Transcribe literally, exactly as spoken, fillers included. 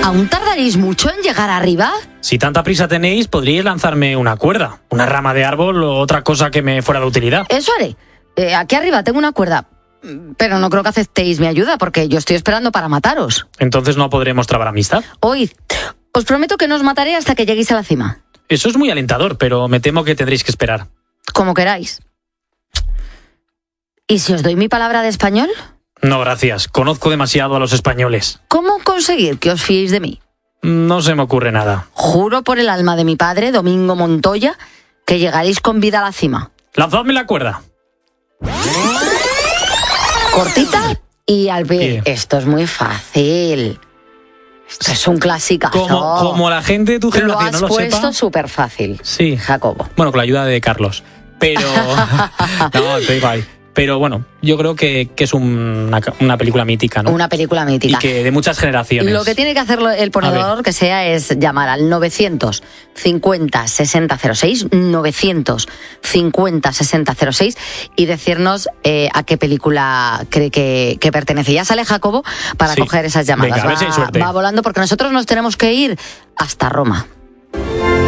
¿Aún tardaréis mucho en llegar arriba? Si tanta prisa tenéis, podríais lanzarme una cuerda, una rama de árbol o otra cosa que me fuera de utilidad. Eso haré. Eh, aquí arriba tengo una cuerda, pero no creo que aceptéis mi ayuda porque yo estoy esperando para mataros. Entonces no podremos trabar amistad. Oíd, os prometo que no os mataré hasta que lleguéis a la cima. Eso es muy alentador, pero me temo que tendréis que esperar. Como queráis. ¿Y si os doy mi palabra de español? No, gracias. Conozco demasiado a los españoles. ¿Cómo conseguir que os fiéis de mí? No se me ocurre nada. Juro por el alma de mi padre, Domingo Montoya, que llegaréis con vida a la cima. Lanzadme la cuerda. Cortita y al pie. Bien. Esto es muy fácil. Esto es un clasicazo. Como, como la gente de tu Lo generación has no lo puesto sepa. súper fácil, Sí. Jacobo. Bueno, con la ayuda de Carlos. Pero. No, te digo ahí. Pero bueno, yo creo que, que es un- una, una película mítica, ¿no? Una película mítica. Y que de muchas generaciones. Lo que tiene que hacer el ponedor que sea es llamar al novecientos cincuenta sesenta cero seis, novecientos cincuenta sesenta cero seis y decirnos eh, a qué película cree que, que pertenece. Ya sale Jacobo para Sí. coger esas llamadas. Venga, a ver si hay va, suerte. va volando porque nosotros nos tenemos que ir hasta Roma.